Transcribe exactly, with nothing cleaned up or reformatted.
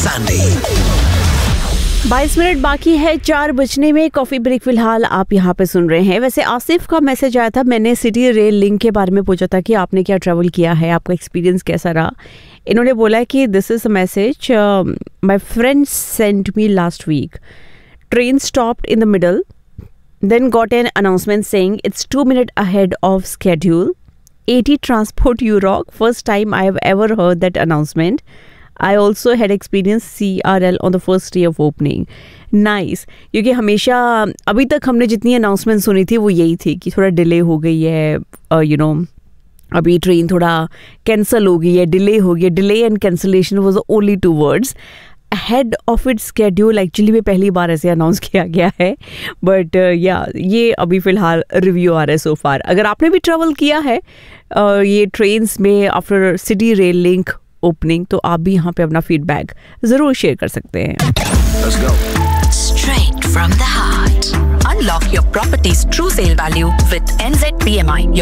बाईस मिनट बाकी है चार बजने में। कॉफी ब्रेक फिलहाल आप यहाँ पे सुन रहे हैं। वैसे आसिफ का मैसेज आया था, मैंने सिटी रेल लिंक के बारे में पूछा था कि आपने क्या ट्रैवल किया है, आपका एक्सपीरियंस कैसा रहा। इन्होंने बोला कि this is a message, my friend sent me last week, train stopped in the middle, then got an announcement saying it's two minutes ahead of schedule. eighty transport you rock. First time I have ever heard that announcement. I also had experienced C R L on the first day of opening. Nice. क्योंकि हमेशा अभी तक हमने जितनी announcement सुनी थी वो यही थी कि थोड़ा डिले हो गई है, यू नो अभी ट्रेन थोड़ा कैंसिल हो गई है, डिले हो गई है। Delay and cancellation was the only two words. Head of it schedule actually में पहली बार ऐसे अनाउंस किया गया है, बट या uh, yeah, ये अभी फ़िलहाल रिव्यू आ रहा है सो फार। अगर आपने भी ट्रैवल किया है uh, ये ट्रेन्स में after city rail link opening, तो आप भी यहाँ पे अपना फीडबैक ज़रूर शेयर कर सकते हैं। Let's go. Straight from the heart. Unlock your property's true sale value with N Z P M I.